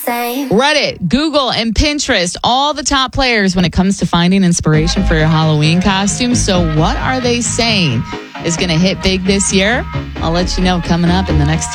same. Reddit, Google, and Pinterest, all the top players when it comes to finding inspiration for your Halloween costume. So what are they saying is going to hit big this year? I'll let you know coming up in the next